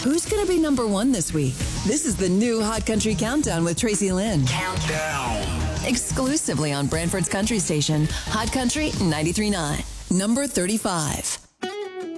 Who's going to be number one this week? This is the new Hot Country Countdown with Tracy Lynn. Countdown. Exclusively on Brantford's Country Station, Hot Country 93.9. Number 35.